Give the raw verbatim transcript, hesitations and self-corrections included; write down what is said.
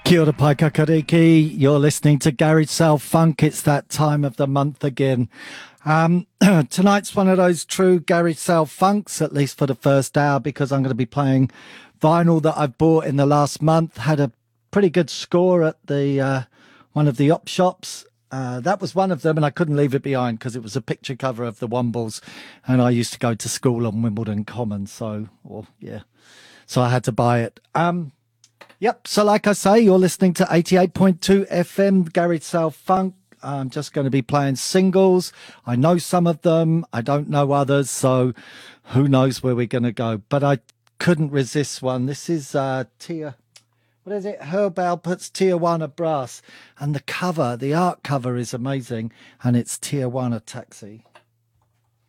Kia ora pai kakariki. You're listening to Garage Sale Funk. It's that time of the month again. Um, tonight's one of those true Garage Sale Funks, at least for the first hour, because I'm going to be playing vinyl that I've bought in the last month. Had a pretty good score at the uh, one of the op shops. Uh, that was one of them, and I couldn't leave it behind because it was a picture cover of the Wombles, and I used to go to school on Wimbledon Common, so, or, yeah, so I had to buy it. Um, Yep. So like I say, you're listening to eighty-eight point two F M, Garage Sale Funk. I'm just going to be playing singles. I know some of them. I don't know others. So who knows where we're going to go. But I couldn't resist one. This is uh, Tier, what is it? Herb Alpert's Tijuana Brass. And the cover, the art cover is amazing. And it's Tijuana Taxi.